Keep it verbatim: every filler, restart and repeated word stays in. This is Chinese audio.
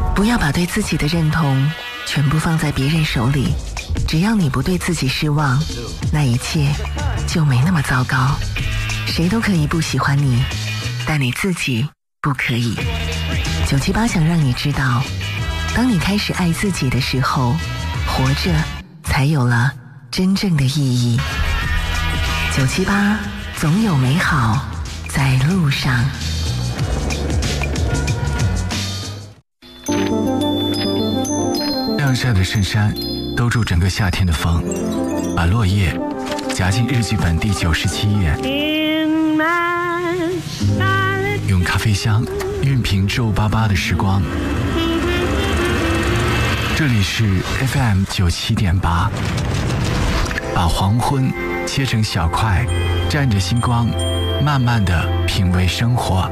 不要把对自己的认同全部放在别人手里，只要你不对自己失望，那一切就没那么糟糕。谁都可以不喜欢你，但你自己不可以。九七八想让你知道，当你开始爱自己的时候，活着才有了真正的意义。九七八，总有美好在路上。 晾晒的衬衫兜住整个夏天的风，把落叶夹进日记本第九十七页，用咖啡香熨平皱巴巴的时光。这里是 F M 九七点八，把黄昏切成小块，蘸着星光，慢慢的品味生活。